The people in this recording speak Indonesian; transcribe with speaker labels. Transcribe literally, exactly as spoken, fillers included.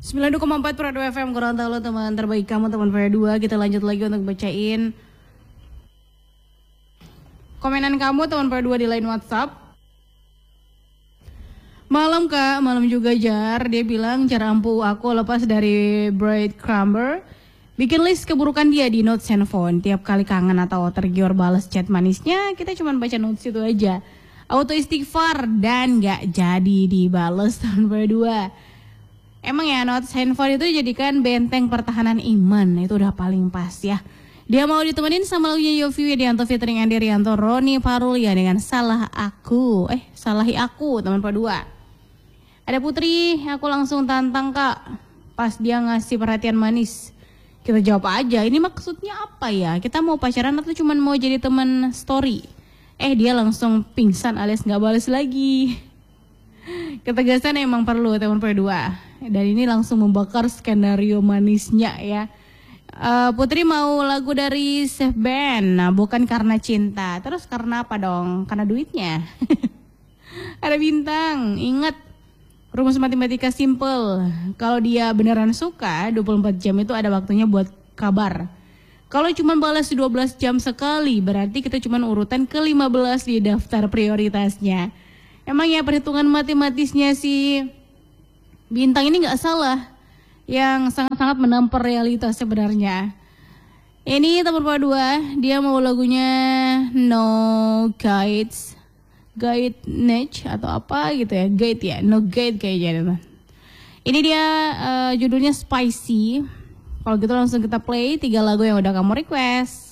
Speaker 1: sembilan puluh dua koma empat Prado F M Gorontalo, teman terbaik kamu, teman P dua. Kita lanjut lagi untuk bacain komenan kamu, teman P dua, di line WhatsApp. Malam kak, malam juga Jar. Dia bilang cara ampuh aku lepas dari breadcrumber, bikin list keburukan dia di notes handphone. Tiap kali kangen atau tergiur balas chat manisnya, kita cuma baca notes itu aja. Auto istighfar dan gak jadi dibales, tahun P dua. Emang ya notes handphone itu jadikan benteng pertahanan iman, itu udah paling pas ya. Dia mau ditemenin sama lagunya Yovie Widianto featuring Andi Rianto, Roni Parulia dengan Salah Aku. Eh, Salahi Aku, teman P dua. Ada Putri, aku langsung tantang kak, pas dia ngasih perhatian manis. Kita jawab aja, ini maksudnya apa ya? Kita mau pacaran atau cuma mau jadi teman story? Eh, dia langsung pingsan alias gak balas lagi. Ketegasan emang perlu, teman P dua. Dan ini langsung membakar skenario manisnya ya. uh, Putri mau lagu dari Chef Ben. Nah, bukan karena cinta. Terus karena apa dong? Karena duitnya. Ada bintang. Ingat, rumus matematika simple. Kalau dia beneran suka, dua puluh empat jam itu ada waktunya buat kabar. Kalau cuma balas dua belas jam sekali, berarti kita cuma urutan ke lima belas di daftar prioritasnya. Emang ya perhitungan matematisnya si Bintang ini gak salah, yang sangat-sangat menampar realitas sebenarnya. Ini teman P dua, dia mau lagunya No Guides, Guide Niche atau apa gitu ya, Guide ya, No Guide kayaknya. Ini dia uh, judulnya Spicy. Kalau gitu langsung kita play tiga lagu yang udah kamu request.